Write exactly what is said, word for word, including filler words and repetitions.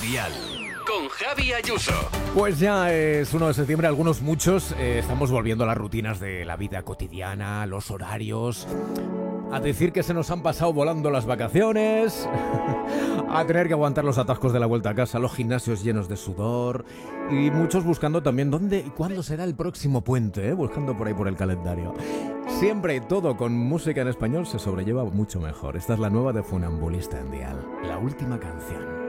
Dial. Con Javi Ayuso. Pues ya es uno de septiembre, algunos, muchos, eh, estamos volviendo a las rutinas de la vida cotidiana, los horarios, a decir que se nos han pasado volando las vacaciones, a tener que aguantar los atascos de la vuelta a casa, los gimnasios llenos de sudor y muchos buscando también dónde y cuándo será el próximo puente, ¿eh? Buscando por ahí por el calendario. Siempre todo con música en español se sobrelleva mucho mejor. Esta es la nueva de Funambulista en Dial, la última canción.